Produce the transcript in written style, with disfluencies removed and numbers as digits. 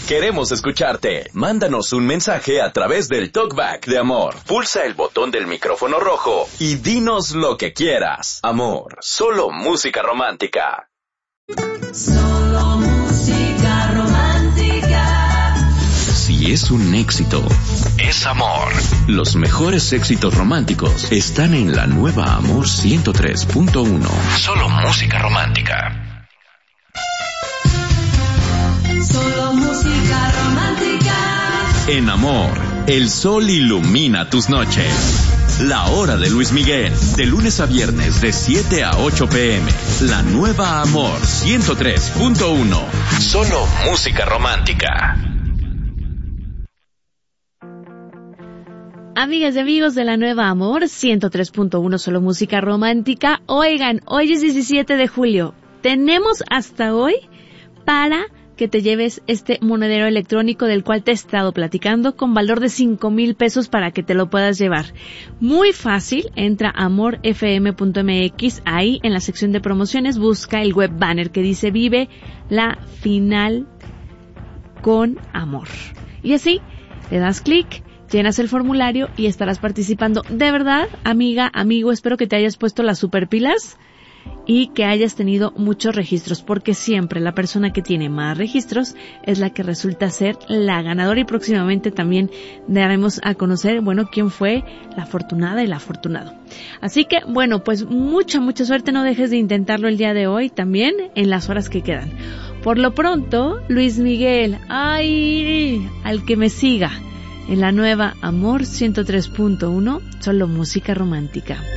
Queremos escucharte. Mándanos un mensaje a través del Talkback de Amor. Pulsa el botón del micrófono rojo y dinos lo que quieras. Amor, solo música romántica. Solo música romántica. Si es un éxito, es amor. Los mejores éxitos románticos están en la nueva Amor 103.1. Solo música romántica. Solo música romántica. En Amor, el sol ilumina tus noches. La hora de Luis Miguel, de lunes a viernes de 7 a 8 p.m. La nueva Amor 103.1. Solo música romántica. Amigas y amigos de la nueva Amor 103.1, solo música romántica. Oigan, hoy es 17 de julio. Tenemos hasta hoy para que te lleves este monedero electrónico del cual te he estado platicando con valor de 5,000 pesos para que te lo puedas llevar. Muy fácil, entra a amorfm.mx, ahí en la sección de promociones busca el web banner que dice Vive la final con amor. Y así, le das clic, llenas el formulario y estarás participando. De verdad, amiga, amigo, espero que te hayas puesto las superpilas y que hayas tenido muchos registros, porque siempre la persona que tiene más registros es la que resulta ser la ganadora, y próximamente también daremos a conocer, bueno, quién fue la afortunada y el afortunado. Así que, bueno, pues mucha suerte, no dejes de intentarlo el día de hoy también en las horas que quedan. Por lo pronto, Luis Miguel, ¡ay! Al que me siga en la nueva Amor 103.1, solo música romántica.